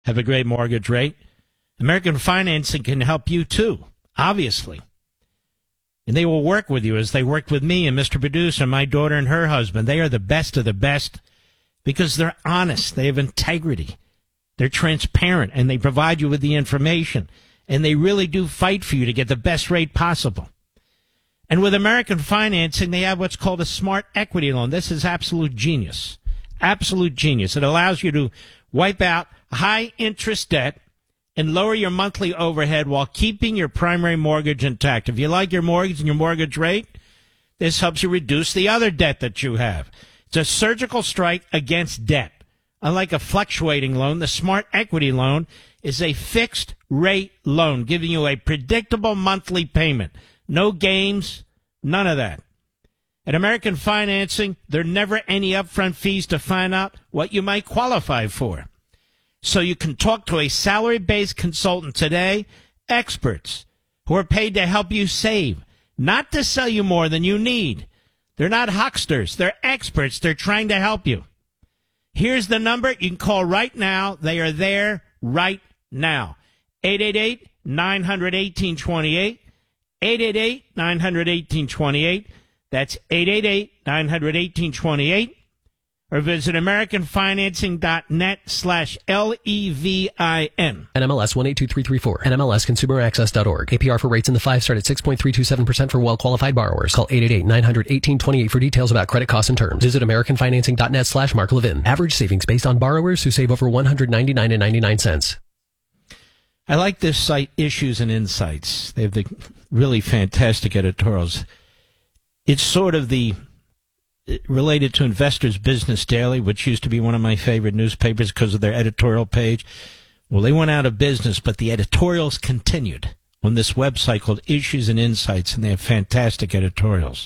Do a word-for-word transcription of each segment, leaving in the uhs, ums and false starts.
have a great mortgage rate. American Financing can help you too, obviously. And they will work with you as they worked with me and Mister Producer, my daughter and her husband. They are the best of the best because they're honest. They have integrity. They're transparent, and they provide you with the information. And they really do fight for you to get the best rate possible. And with American Financing, they have what's called a smart equity loan. This is absolute genius. Absolute genius. It allows you to wipe out high-interest debt and lower your monthly overhead while keeping your primary mortgage intact. If you like your mortgage and your mortgage rate, this helps you reduce the other debt that you have. It's a surgical strike against debt. Unlike a fluctuating loan, the Smart Equity Loan is a fixed-rate loan, giving you a predictable monthly payment. No games, none of that. At American Financing, there are never any upfront fees to find out what you might qualify for. So you can talk to a salary-based consultant today, experts who are paid to help you save, not to sell you more than you need. They're not hucksters. They're experts. They're trying to help you. Here's the number. You can call right now. They are there right now. eight eight eight, nine hundred, eighteen twenty-eight. eight eight eight, nine hundred, eighteen twenty-eight. That's eight eight eight, nine hundred, eighteen twenty-eight. Or visit americanfinancing.net slash L E V I N. N M L S one eight two three three four. N M L S consumer access dot org. A P R for rates in the five start at six point three two seven percent for well-qualified borrowers. Call eight eight eight, nine hundred, eighteen twenty-eight for details about credit costs and terms. Visit americanfinancing.net slash Mark Levin. Average savings based on borrowers who save over one hundred ninety-nine dollars and ninety-nine cents. I like this site, Issues and Insights. They have the really fantastic editorials. It's sort of the related to Investors Business Daily, which used to be one of my favorite newspapers because of their editorial page. Well, they went out of business, but the editorials continued on this website called Issues and Insights, and they have fantastic editorials.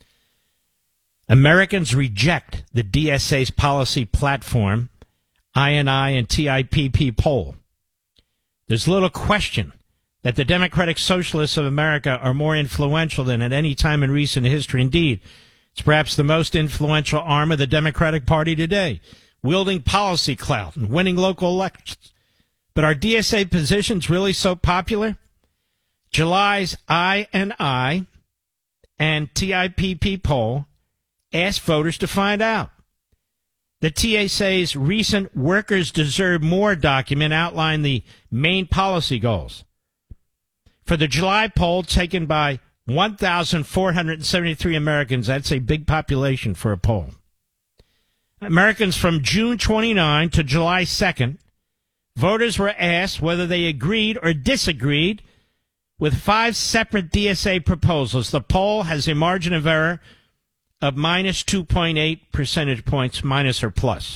Americans reject the D S A's policy platform, I N I and T I P P poll. There's little question that the Democratic Socialists of America are more influential than at any time in recent history. Indeed, it's perhaps the most influential arm of the Democratic Party today, wielding policy clout and winning local elections. But are D S A positions really so popular? July's I N I and T I P P poll asked voters to find out. The T S A's recent Workers Deserve More document outlined the main policy goals. For the July poll taken by one thousand four hundred seventy-three Americans, that's a big population for a poll. Americans from June twenty-ninth to July second, voters were asked whether they agreed or disagreed with five separate D S A proposals. The poll has a margin of error of minus two point eight percentage points, minus or plus.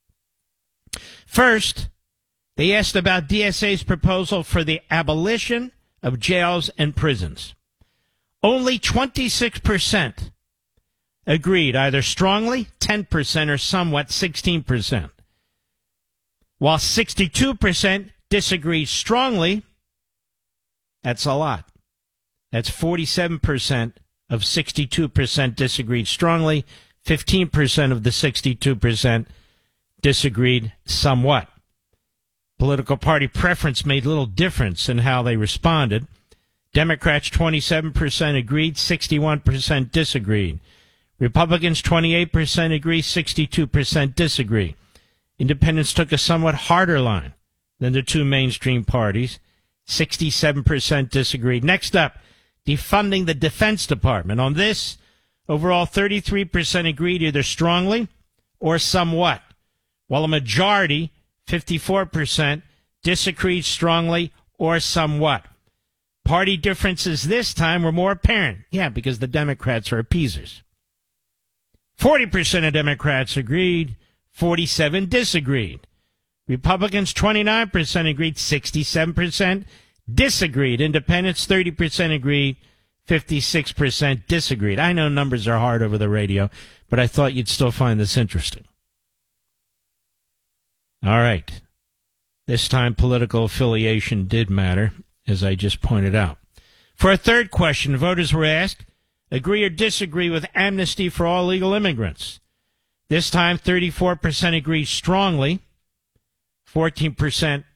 First, they asked about D S A's proposal for the abolition of jails and prisons. Only twenty-six percent agreed, either strongly, ten percent, or somewhat, sixteen percent. While sixty-two percent disagreed strongly, that's a lot. That's forty-seven percent of sixty-two percent disagreed strongly. fifteen percent of the sixty-two percent disagreed somewhat. Political party preference made little difference in how they responded. Democrats, twenty-seven percent agreed, sixty-one percent disagreed. Republicans, twenty-eight percent agree, sixty-two percent disagree. Independents took a somewhat harder line than the two mainstream parties. sixty-seven percent disagreed. Next up, defunding the Defense Department. On this, overall thirty-three percent agreed either strongly or somewhat, while a majority, fifty-four percent, disagreed strongly or somewhat. Party differences this time were more apparent. Yeah, because the Democrats are appeasers. forty percent of Democrats agreed, forty-seven disagreed. Republicans, twenty-nine percent agreed, sixty-seven percent disagreed. Independents, thirty percent agreed, fifty-six percent disagreed. I know numbers are hard over the radio, but I thought you'd still find this interesting. All right. This time political affiliation did matter, as I just pointed out. For a third question, voters were asked, agree or disagree with amnesty for all illegal immigrants. This time, thirty-four percent agreed strongly, fourteen percent